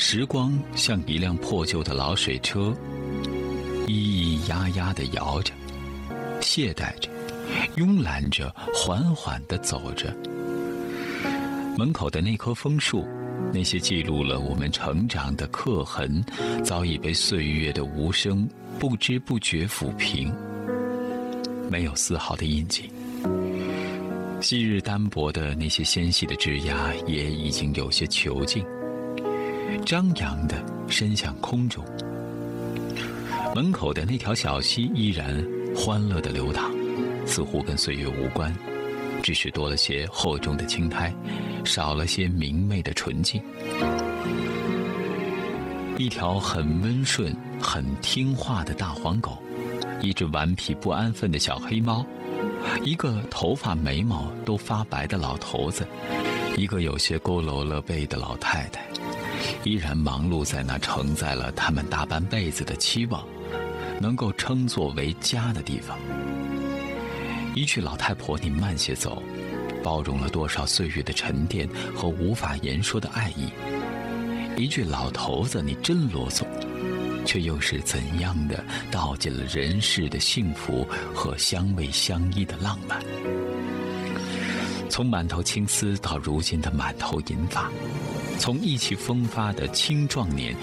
时光像一辆破旧的老水车，咿咿呀呀地摇着，懈怠着，慵懒着，缓缓地走着。门口的那棵枫树，那些记录了我们成长的刻痕，早已被岁月的无声不知不觉抚平，没有丝毫的印记。昔日单薄的那些纤细的枝桠也已经有些囚禁，张扬地伸向空中。门口的那条小溪依然欢乐地流淌，似乎跟岁月无关，只是多了些厚重的青苔，少了些明媚的纯净。一条很温顺很听话的大黄狗，一只顽皮不安分的小黑猫，一个头发眉毛都发白的老头子，一个有些佝偻了背的老太太，依然忙碌在那承载了他们大半辈子的期望能够称作为家的地方。一句老太婆你慢些走，包容了多少岁月的沉淀和无法言说的爱意。一句老头子你真啰嗦，却又是怎样的道尽了人世的幸福和相偎相依的浪漫。从满头青丝到如今的满头银发，从意气风发的青壮年